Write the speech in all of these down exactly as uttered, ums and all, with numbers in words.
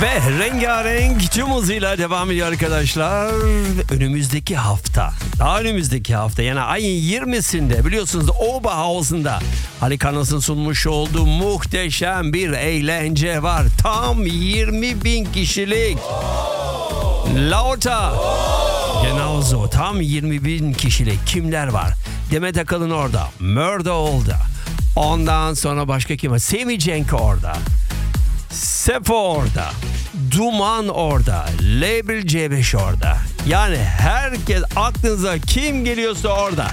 Ve rengarenk tüm hızıyla devam ediyor arkadaşlar. Önümüzdeki hafta, daha önümüzdeki hafta yani ayın yirmisinde biliyorsunuz Oberhausen'da Halikarnas'ın sunmuş olduğu muhteşem bir eğlence var. Tam yirmi bin kişilik. Lauter. Genauso tam yirmi bin kişilik. Kimler var? Demet Akalın orada. Murda orada. Ondan sonra başka kim var? Semih Cenk orada. Sefo orada. Duman orada. Label C beş orada. Yani herkes, aklınıza kim geliyorsa orada.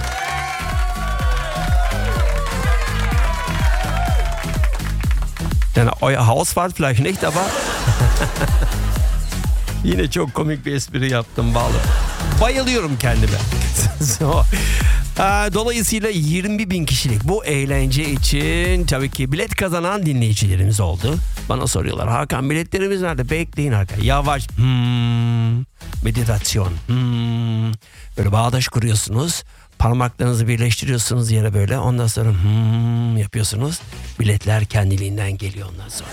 Yani euer Hausfahrt vielleicht nicht, aber yine çok komik bir espri yaptım vallahi. Bayılıyorum kendime. So. Dolayısıyla yirmi bin kişilik bu eğlence için tabii ki bilet kazanan dinleyicilerimiz oldu. Bana soruyorlar, Hakan biletlerimiz nerede? Bekleyin Hakan. Yavaş. Hmm. Meditasyon. Hmm. Böyle bağdaş kuruyorsunuz. Parmaklarınızı birleştiriyorsunuz yere böyle. Ondan sonra hmm yapıyorsunuz. Biletler kendiliğinden geliyor ondan sonra.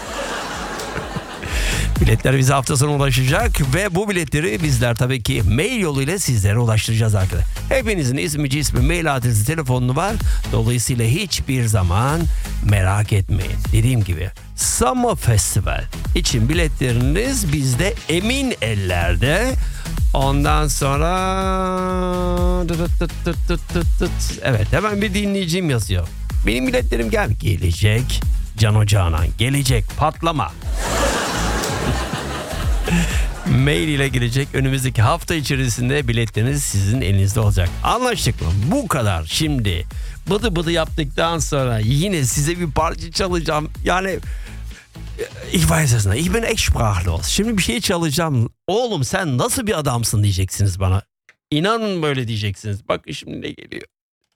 Biletler bize hafta sonu ulaşacak ve bu biletleri bizler tabii ki mail yoluyla sizlere ulaştıracağız arkadaşlar. Hepinizin ismi, cismi, mail adresi, telefonunu var. Dolayısıyla hiçbir zaman merak etmeyin. Dediğim gibi Summer Festival için biletleriniz bizde emin ellerde. Ondan sonra evet, hemen bir dinleyicim yazıyor. Benim biletlerim gel gelecek. Cano Canan gelecek, patlama. Mail ile gelecek, önümüzdeki hafta içerisinde biletleriniz sizin elinizde olacak. Anlaştık mı? Bu kadar. Şimdi bıdı bıdı yaptıktan sonra yine size bir parça çalacağım. Yani ich weiß es nicht. Ich bin echt sprachlos. Şimdi bir şey çalacağım. Oğlum sen nasıl bir adamsın diyeceksiniz bana. İnanın böyle diyeceksiniz. Bak şimdi ne geliyor.